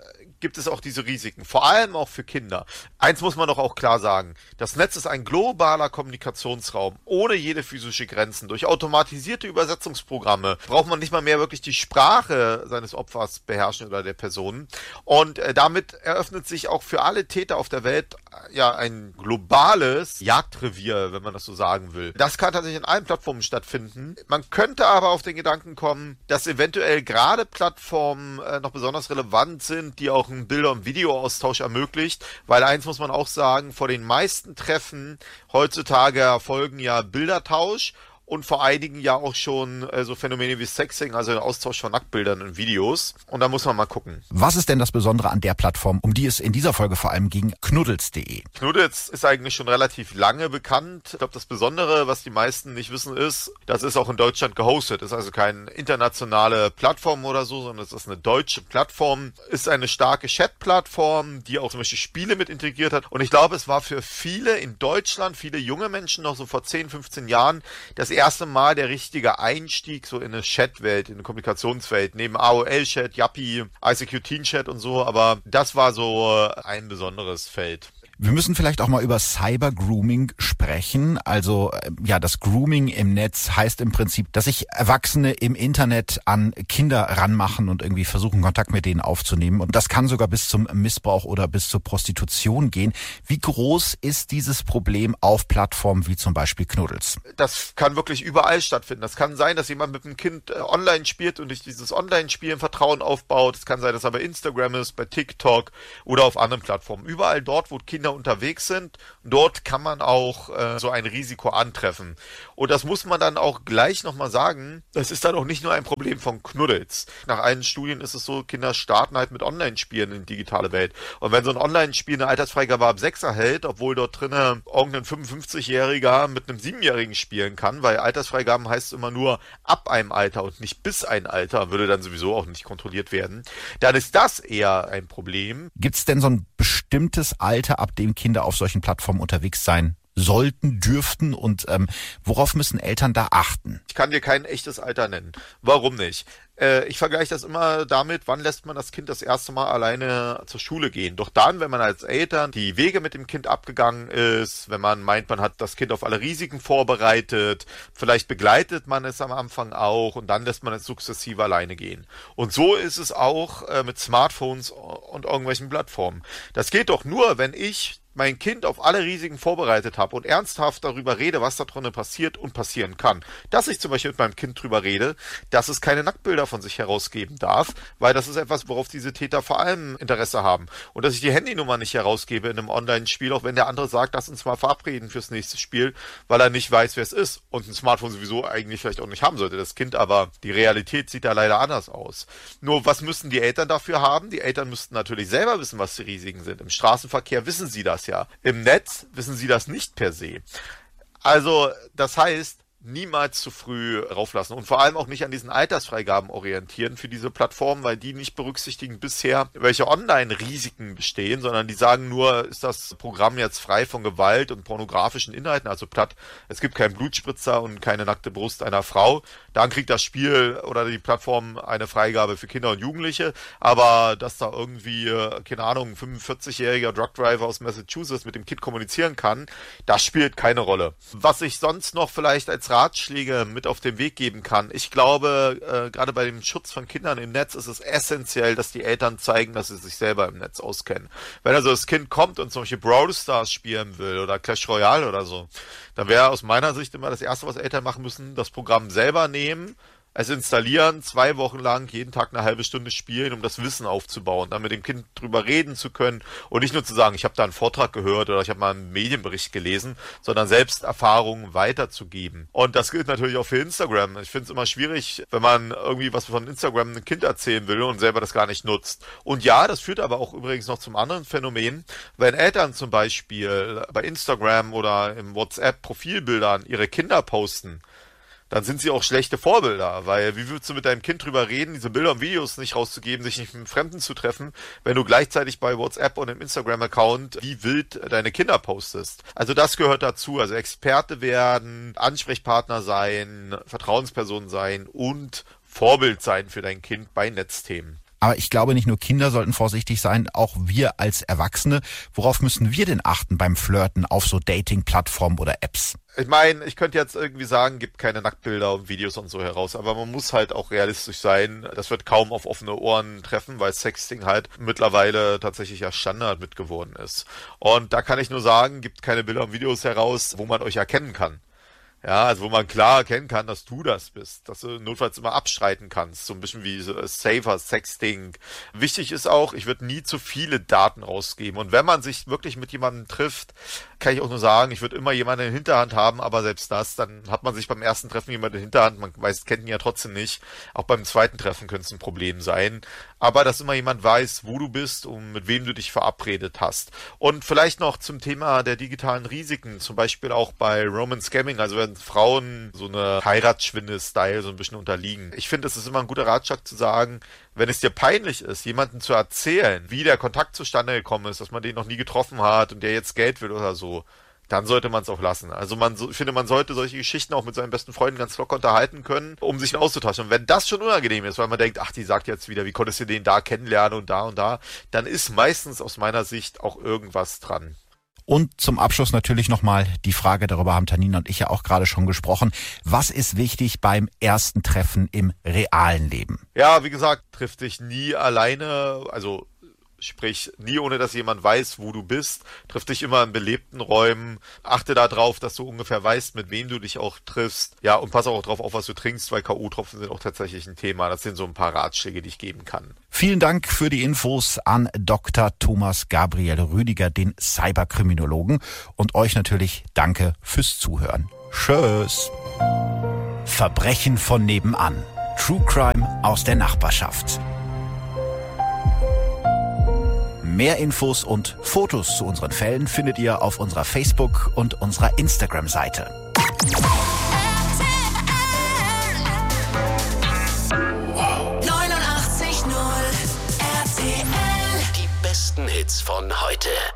gibt es auch diese Risiken, vor allem auch für Kinder. Eins muss man doch auch klar sagen, das Netz ist ein globaler Kommunikationsraum, ohne jede physische Grenzen. Durch automatisierte Übersetzungsprogramme braucht man nicht mal mehr wirklich die Sprache seines Opfers beherrschen oder der Personen. Und äh, damit eröffnet sich auch für alle Täter auf der Welt äh, ja ein globales Jagdrevier, wenn man das so sagen will. Das kann tatsächlich in allen Plattformen stattfinden. Man könnte aber auf den Gedanken kommen, dass eventuell gerade Plattformen äh, noch besonders relevant sind, die auch einen Bilder- und Videoaustausch ermöglicht, weil eins muss man auch sagen, vor den meisten Treffen heutzutage erfolgen ja Bildertausch und vor einigen ja auch schon äh, so Phänomene wie Sexting, also der Austausch von Nacktbildern und Videos. Und da muss man mal gucken. Was ist denn das Besondere an der Plattform, um die es in dieser Folge vor allem ging, knuddels punkt de? Knuddels ist eigentlich schon relativ lange bekannt. Ich glaube, das Besondere, was die meisten nicht wissen, ist, das ist auch in Deutschland gehostet. Das ist also keine internationale Plattform oder so, sondern es ist eine deutsche Plattform. Ist eine starke Chat-Plattform, die auch zum Beispiel Spiele mit integriert hat. Und ich glaube, es war für viele in Deutschland, viele junge Menschen noch so vor zehn, fünfzehn Jahren, das erste Mal der richtige Einstieg so in eine Chat-Welt, in eine Kommunikationswelt, neben A O L-Chat, Yappi, I C Q Teen-Chat und so, aber das war so ein besonderes Feld. Wir müssen vielleicht auch mal über Cyber-Grooming sprechen. Also ja, das Grooming im Netz heißt im Prinzip, dass sich Erwachsene im Internet an Kinder ranmachen und irgendwie versuchen, Kontakt mit denen aufzunehmen. Und das kann sogar bis zum Missbrauch oder bis zur Prostitution gehen. Wie groß ist dieses Problem auf Plattformen wie zum Beispiel Knuddels? Das kann wirklich überall stattfinden. Das kann sein, dass jemand mit einem Kind äh, online spielt und durch dieses Online-Spielen Vertrauen aufbaut. Es kann sein, dass er bei Instagram ist, bei TikTok oder auf anderen Plattformen. Überall dort, wo Kinder unterwegs sind, dort kann man auch äh, so ein Risiko antreffen. Und das muss man dann auch gleich nochmal sagen, das ist dann auch nicht nur ein Problem von Knuddels. Nach allen Studien ist es so, Kinder starten halt mit Online-Spielen in die digitale Welt. Und wenn so ein Online-Spiel eine Altersfreigabe ab sechs erhält, obwohl dort drinnen irgendein fünfundfünfzigjähriger mit einem Siebenjährigen spielen kann, weil Altersfreigaben heißt immer nur ab einem Alter und nicht bis ein Alter, würde dann sowieso auch nicht kontrolliert werden, dann ist das eher ein Problem. Gibt es denn so ein bestimmtes Alter, ab dem Kinder auf solchen Plattformen unterwegs sein sollten, dürften und ähm, worauf müssen Eltern da achten? Ich kann dir kein echtes Alter nennen. Warum nicht? Äh, ich vergleiche das immer damit, wann lässt man das Kind das erste Mal alleine zur Schule gehen. Doch dann, wenn man als Eltern die Wege mit dem Kind abgegangen ist, wenn man meint, man hat das Kind auf alle Risiken vorbereitet, vielleicht begleitet man es am Anfang auch und dann lässt man es sukzessive alleine gehen. Und so ist es auch äh, mit Smartphones und irgendwelchen Plattformen. Das geht doch nur, wenn ich mein Kind auf alle Risiken vorbereitet habe und ernsthaft darüber rede, was da drinnen passiert und passieren kann. Dass ich zum Beispiel mit meinem Kind drüber rede, dass es keine Nacktbilder von sich herausgeben darf, weil das ist etwas, worauf diese Täter vor allem Interesse haben. Und dass ich die Handynummer nicht herausgebe in einem Online-Spiel, auch wenn der andere sagt, lass uns mal verabreden fürs nächste Spiel, weil er nicht weiß, wer es ist und ein Smartphone sowieso eigentlich vielleicht auch nicht haben sollte, das Kind, aber die Realität sieht da leider anders aus. Nur was müssen die Eltern dafür haben? Die Eltern müssten natürlich selber wissen, was die Risiken sind. Im Straßenverkehr wissen sie das ja. Im Netz wissen sie das nicht per se. Also, das heißt, niemals zu früh rauflassen und vor allem auch nicht an diesen Altersfreigaben orientieren für diese Plattformen, weil die nicht berücksichtigen bisher, welche Online-Risiken bestehen, sondern die sagen nur, ist das Programm jetzt frei von Gewalt und pornografischen Inhalten, also platt, es gibt keinen Blutspritzer und keine nackte Brust einer Frau, dann kriegt das Spiel oder die Plattform eine Freigabe für Kinder und Jugendliche, aber dass da irgendwie, keine Ahnung, ein fünfundvierzigjähriger Truckdriver aus Massachusetts mit dem Kind kommunizieren kann, das spielt keine Rolle. Was ich sonst noch vielleicht als Ratschläge mit auf den Weg geben kann. Ich glaube, äh, gerade bei dem Schutz von Kindern im Netz ist es essentiell, dass die Eltern zeigen, dass sie sich selber im Netz auskennen. Wenn also das Kind kommt und zum Beispiel Brawl Stars spielen will oder Clash Royale oder so, dann wäre aus meiner Sicht immer das Erste, was Eltern machen müssen, das Programm selber nehmen, es installieren, zwei Wochen lang jeden Tag eine halbe Stunde spielen, um das Wissen aufzubauen, dann mit dem Kind drüber reden zu können und nicht nur zu sagen, ich habe da einen Vortrag gehört oder ich habe mal einen Medienbericht gelesen, sondern selbst Erfahrungen weiterzugeben. Und das gilt natürlich auch für Instagram. Ich finde es immer schwierig, wenn man irgendwie was von Instagram einem Kind erzählen will und selber das gar nicht nutzt. Und ja, das führt aber auch übrigens noch zum anderen Phänomen, wenn Eltern zum Beispiel bei Instagram oder im WhatsApp Profilbildern ihre Kinder posten, dann sind sie auch schlechte Vorbilder, weil wie würdest du mit deinem Kind drüber reden, diese Bilder und Videos nicht rauszugeben, sich nicht mit Fremden zu treffen, wenn du gleichzeitig bei WhatsApp und im Instagram-Account wie wild deine Kinder postest. Also das gehört dazu, also Experte werden, Ansprechpartner sein, Vertrauensperson sein und Vorbild sein für dein Kind bei Netzthemen. Aber ich glaube, nicht nur Kinder sollten vorsichtig sein, auch wir als Erwachsene. Worauf müssen wir denn achten beim Flirten auf so Dating-Plattformen oder Apps? Ich meine, ich könnte jetzt irgendwie sagen, gibt keine Nacktbilder und Videos und so heraus, aber man muss halt auch realistisch sein. Das wird kaum auf offene Ohren treffen, weil Sexting halt mittlerweile tatsächlich ja Standard mit geworden ist. Und da kann ich nur sagen, gibt keine Bilder und Videos heraus, wo man euch erkennen kann. Ja, also wo man klar erkennen kann, dass du das bist, dass du notfalls immer abstreiten kannst, so ein bisschen wie so Safer Sexting. Wichtig ist auch, ich würde nie zu viele Daten rausgeben. Und wenn man sich wirklich mit jemandem trifft, kann ich auch nur sagen, ich würde immer jemanden in der Hinterhand haben, aber selbst das, dann hat man sich beim ersten Treffen jemanden in der Hinterhand, man weiß, kennt ihn ja trotzdem nicht. Auch beim zweiten Treffen könnte es ein Problem sein. Aber dass immer jemand weiß, wo du bist und mit wem du dich verabredet hast. Und vielleicht noch zum Thema der digitalen Risiken, zum Beispiel auch bei Roman Scamming, also wenn Frauen so eine Heiratsschwindel-Style so ein bisschen unterliegen. Ich finde, es ist immer ein guter Ratschlag zu sagen, wenn es dir peinlich ist, jemandem zu erzählen, wie der Kontakt zustande gekommen ist, dass man den noch nie getroffen hat und der jetzt Geld will oder so, dann sollte man es auch lassen. Also man, so, ich finde, man sollte solche Geschichten auch mit seinen besten Freunden ganz locker unterhalten können, um sich auszutauschen. Und wenn das schon unangenehm ist, weil man denkt, ach, die sagt jetzt wieder, wie konntest du den da kennenlernen und da und da, dann ist meistens aus meiner Sicht auch irgendwas dran. Und zum Abschluss natürlich nochmal die Frage, darüber haben Tanina und ich ja auch gerade schon gesprochen. Was ist wichtig beim ersten Treffen im realen Leben? Ja, wie gesagt, triff dich nie alleine, also sprich, nie ohne, dass jemand weiß, wo du bist. Triff dich immer in belebten Räumen. Achte darauf, dass du ungefähr weißt, mit wem du dich auch triffst. Ja, und pass auch drauf auf, was du trinkst, weil K O-Tropfen sind auch tatsächlich ein Thema. Das sind so ein paar Ratschläge, die ich geben kann. Vielen Dank für die Infos an Doktor Thomas Gabriel Rüdiger, den Cyberkriminologen. Und euch natürlich danke fürs Zuhören. Tschüss. Verbrechen von nebenan. True Crime aus der Nachbarschaft. Mehr Infos und Fotos zu unseren Fällen findet ihr auf unserer Facebook- und unserer Instagram-Seite. neunundachtzig Komma null R T L. Die besten Hits von heute.